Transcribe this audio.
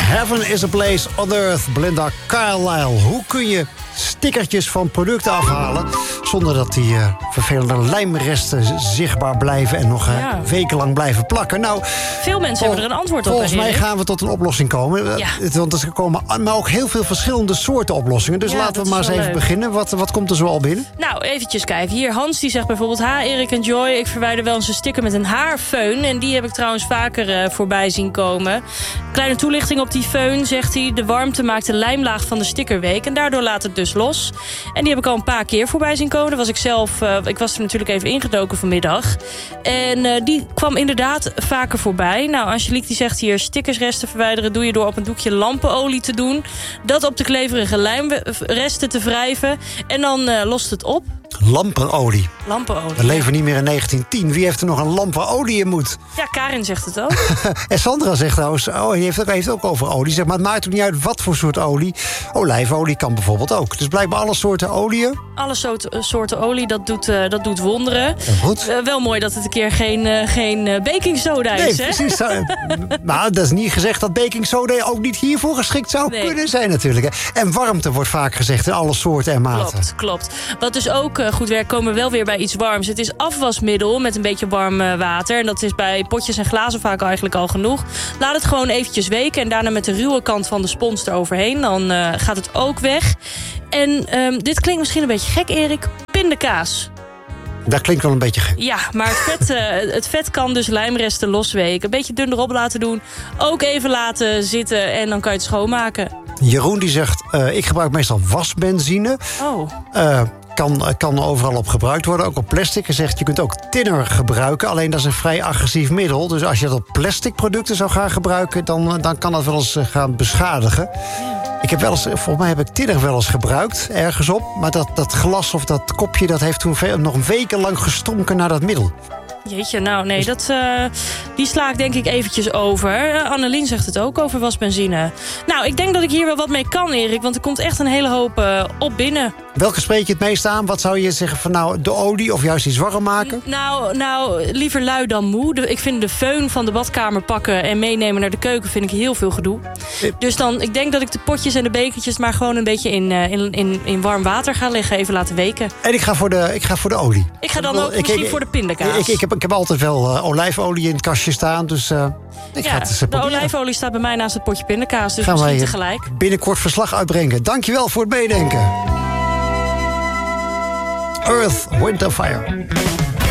Heaven is a place on earth, Belinda Carlisle. Hoe kun je stickertjes van producten afhalen zonder dat die vervelende lijmresten zichtbaar blijven en nog wekenlang blijven plakken? Nou, veel mensen hebben er een antwoord op. Volgens mij gaan we tot een oplossing komen. Ja. Want er komen maar ook heel veel verschillende soorten oplossingen. Dus laten we maar eens even beginnen. Wat komt er zo al binnen? Nou, eventjes kijken. Hier, Hans die zegt bijvoorbeeld: Erik en Joy, ik verwijder wel eens een sticker met een haarfeun. En die heb ik trouwens vaker voorbij zien komen. Kleine toelichting op die feun, zegt hij. De warmte maakt de lijmlaag van de sticker week. En daardoor laat het dus los. En die heb ik al een paar keer voorbij zien komen. Dat was ik zelf. Ik was er natuurlijk even ingedoken vanmiddag. En die kwam inderdaad vaker voorbij. Nou, Angelique die zegt hier: stickersresten verwijderen doe je door op een doekje lampenolie te doen. Dat op de kleverige lijmresten te wrijven. En dan lost het op. Lampenolie. Lampenolie. We leven niet meer in 1910. Wie heeft er nog een lampenolie in moet? Ja, Karin zegt het ook. En Sandra zegt trouwens, die heeft ook over olie. Zeg maar, het maakt ook niet uit wat voor soort olie. Olijfolie kan bijvoorbeeld ook. Dus blijkbaar alle soorten oliën. Alle soorten olie, dat doet wonderen. Goed. Wel mooi dat het een keer geen baking soda is, hè? Precies. Maar dat is niet gezegd dat baking soda ook niet hiervoor geschikt zou kunnen zijn natuurlijk. Hè. En warmte wordt vaak gezegd in alle soorten en maten. Klopt. Wat dus ook goed werkt, komen we wel weer bij iets warms. Het is afwasmiddel met een beetje warm water. En dat is bij potjes en glazen vaak eigenlijk al genoeg. Laat het gewoon eventjes weken en daarna met de ruwe kant van de spons eroverheen. Dan gaat het ook weg. En dit klinkt misschien een beetje gek, Erik. Pindakaas. Dat klinkt wel een beetje gek. Ja, maar het vet kan dus lijmresten losweken. Een beetje dun erop laten doen. Ook even laten zitten en dan kan je het schoonmaken. Jeroen die zegt, ik gebruik meestal wasbenzine. Kan overal op gebruikt worden, ook op plastic. Hij zegt, je kunt ook tinner gebruiken. Alleen dat is een vrij agressief middel. Dus als je dat op plastic producten zou gaan gebruiken, dan kan dat wel eens gaan beschadigen. Ik heb volgens mij heb ik tinner wel eens gebruikt, ergens op. Maar dat glas of dat kopje, dat heeft toen nog een wekenlang gestonken naar dat middel. Jeetje, nou nee, die sla ik denk ik eventjes over. Annelien zegt het ook over wasbenzine. Nou, ik denk dat ik hier wel wat mee kan, Erik. Want er komt echt een hele hoop op binnen. Welke spreek je het meest aan? Wat zou je zeggen van nou, de olie of juist iets warm maken? Nou, liever lui dan moe. Ik vind de föhn van de badkamer pakken en meenemen naar de keuken vind ik heel veel gedoe. Dus ik denk dat ik de potjes en de bekertjes maar gewoon een beetje in warm water ga leggen. Even laten weken. En ik ga voor de olie. Ik ga dan ook misschien voor de pindakaas. Ik heb altijd wel olijfolie in het kastje staan. Dus ik ga het eens proberen. De olijfolie staat bij mij naast het potje pindakaas. Dus misschien tegelijk. Binnenkort verslag uitbrengen. Dankjewel voor het meedenken. Earth, Wind & Fire.